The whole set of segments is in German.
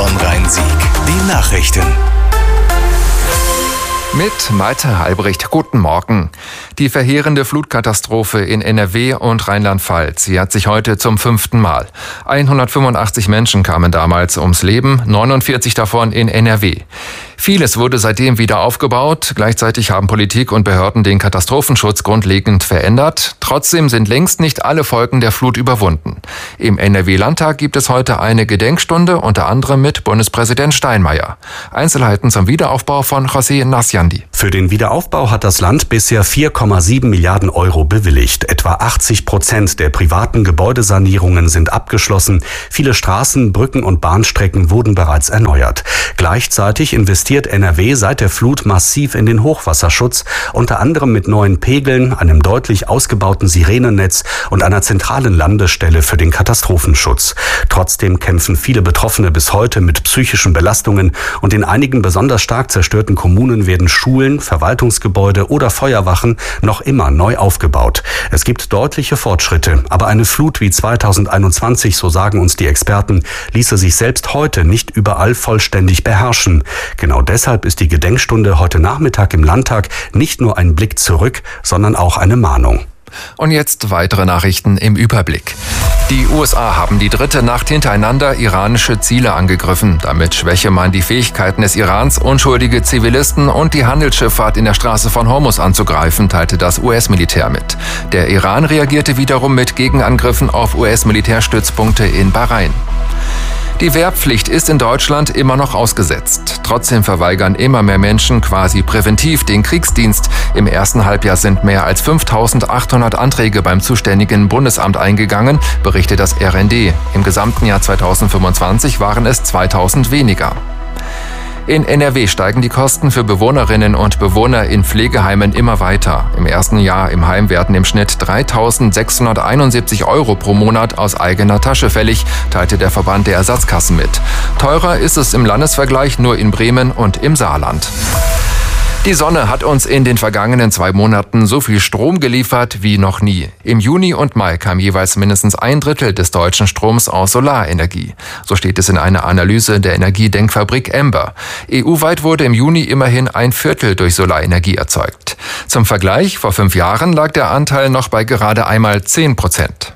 Bonn-Rhein-Sieg. Die Nachrichten. Mit Malte Halbricht. Guten Morgen. Die verheerende Flutkatastrophe in NRW und Rheinland-Pfalz. Sie hat sich heute zum 5. Mal. 185 Menschen kamen damals ums Leben, 49 davon in NRW. Vieles wurde seitdem wieder aufgebaut. Gleichzeitig haben Politik und Behörden den Katastrophenschutz grundlegend verändert. Trotzdem sind längst nicht alle Folgen der Flut überwunden. Im NRW-Landtag gibt es heute eine Gedenkstunde, unter anderem mit Bundespräsident Steinmeier. Einzelheiten zum Wiederaufbau von José Nasciandi. Für den Wiederaufbau hat das Land bisher 4,7 Milliarden Euro bewilligt. Etwa 80% der privaten Gebäudesanierungen sind abgeschlossen. Viele Straßen, Brücken und Bahnstrecken wurden bereits erneuert. Gleichzeitig investiert NRW seit der Flut massiv in den Hochwasserschutz, unter anderem mit neuen Pegeln, einem deutlich ausgebauten Sirenennetz und einer zentralen Landestelle für den Katastrophenschutz. Trotzdem kämpfen viele Betroffene bis heute mit psychischen Belastungen und in einigen besonders stark zerstörten Kommunen werden Schulen, Verwaltungsgebäude oder Feuerwachen noch immer neu aufgebaut. Es gibt deutliche Fortschritte, aber eine Flut wie 2021, so sagen uns die Experten, ließe sich selbst heute nicht überall vollständig beherrschen. Genau deshalb ist die Gedenkstunde heute Nachmittag im Landtag nicht nur ein Blick zurück, sondern auch eine Mahnung. Und jetzt weitere Nachrichten im Überblick. Die USA haben die dritte Nacht hintereinander iranische Ziele angegriffen. Damit schwäche man die Fähigkeiten des Irans, unschuldige Zivilisten und die Handelsschifffahrt in der Straße von Hormuz anzugreifen, teilte das US-Militär mit. Der Iran reagierte wiederum mit Gegenangriffen auf US-Militärstützpunkte in Bahrain. Die Wehrpflicht ist in Deutschland immer noch ausgesetzt. Trotzdem verweigern immer mehr Menschen quasi präventiv den Kriegsdienst. Im ersten Halbjahr sind mehr als 5.800 Anträge beim zuständigen Bundesamt eingegangen, berichtet das RND. Im gesamten Jahr 2025 waren es 2.000 weniger. In NRW steigen die Kosten für Bewohnerinnen und Bewohner in Pflegeheimen immer weiter. Im ersten Jahr im Heim werden im Schnitt 3.671 € pro Monat aus eigener Tasche fällig, teilte der Verband der Ersatzkassen mit. Teurer ist es im Landesvergleich nur in Bremen und im Saarland. Die Sonne hat uns in den vergangenen 2 Monaten so viel Strom geliefert wie noch nie. Im Juni und Mai kam jeweils mindestens 1/3 des deutschen Stroms aus Solarenergie. So steht es in einer Analyse der Energiedenkfabrik Ember. EU-weit wurde im Juni immerhin 1/4 durch Solarenergie erzeugt. Zum Vergleich, vor 5 Jahren lag der Anteil noch bei gerade einmal 10%.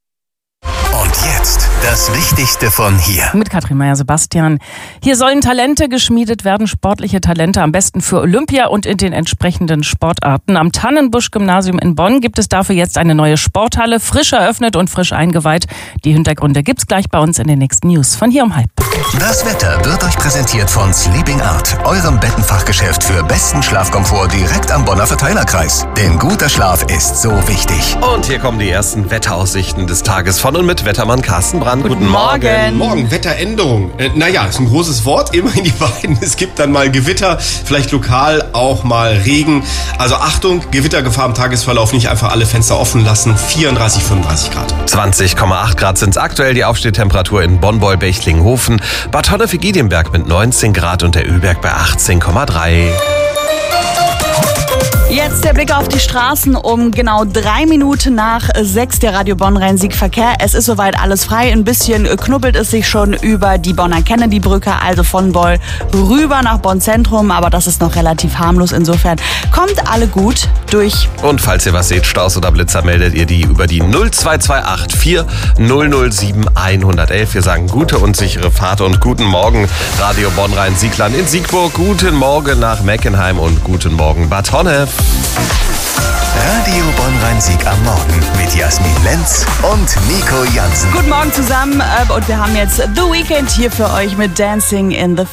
Und jetzt das Wichtigste von hier. Mit Katrin Meyer-Sebastian. Hier sollen Talente geschmiedet werden, sportliche Talente, am besten für Olympia und in den entsprechenden Sportarten. Am Tannenbusch-Gymnasium in Bonn gibt es dafür jetzt eine neue Sporthalle, frisch eröffnet und frisch eingeweiht. Die Hintergründe gibt's gleich bei uns in den nächsten News von hier um 12:30. Das Wetter wird euch präsentiert von Sleeping Art, eurem Bettenfachgeschäft für besten Schlafkomfort direkt am Bonner Verteilerkreis. Denn guter Schlaf ist so wichtig. Und hier kommen die ersten Wetteraussichten des Tages von und mit Wettermann Carsten Brand. Guten Morgen. Morgen, Wetteränderung. Ist ein großes Wort, immerhin die beiden. Es gibt dann mal Gewitter, vielleicht lokal auch mal Regen. Also Achtung, Gewittergefahr im Tagesverlauf, nicht einfach alle Fenster offen lassen. 34, 35 Grad. 20,8 Grad sind es aktuell, die Aufstehtemperatur in Bonn-Beul-Bechtlingen-Hofen. Bad Honnef-Giedienberg mit 19 Grad und der Öberg bei 18,3. Jetzt der Blick auf die Straßen um genau 3 Minuten nach 6 der Radio Bonn-Rhein-Sieg Verkehr. Es ist soweit alles frei. Ein bisschen knubbelt es sich schon über die Bonner Kennedy-Brücke, also von Beul rüber nach Bonn-Zentrum. Aber das ist noch relativ harmlos. Insofern kommt alle gut durch. Und falls ihr was seht, Staus oder Blitzer, meldet ihr die über die 0228 4007 111. Wir sagen gute und sichere Fahrt und guten Morgen Radio Bonn-Rhein-Siegland in Siegburg. Guten Morgen nach Meckenheim und guten Morgen Bad Honnef. Radio Bonn-Rhein-Sieg am Morgen mit Jasmin Lenz und Nico Jansen. Guten Morgen zusammen und wir haben jetzt The Weeknd hier für euch mit Dancing in the